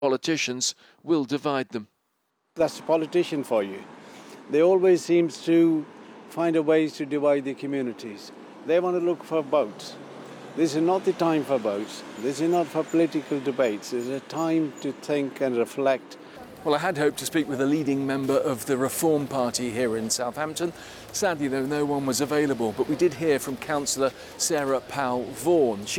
Politicians will divide them. That's a politician for you. They always seem to find a ways to divide the communities. They want to look for votes. This is not the time for votes. This is not for political debates. It's a time to think and reflect. Well, I had hoped to speak with a leading member of the Reform Party here in Southampton. Sadly, though, no one was available, but we did hear from Councillor Sarah Powell-Vaughan.